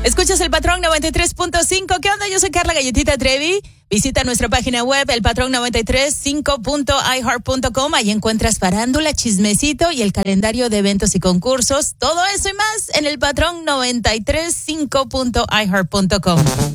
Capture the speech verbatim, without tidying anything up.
Escuchas el Patrón noventa y tres punto cinco. ¿Qué onda? Yo soy Carla Galletita Trevi. Visita nuestra página web, el patrón noventa y tres punto cinco punto i heart punto com. Ahí encuentras farándula, chismecito y el calendario de eventos y concursos. Todo eso y más en el Patrón noventa y tres punto cinco punto i heart punto com.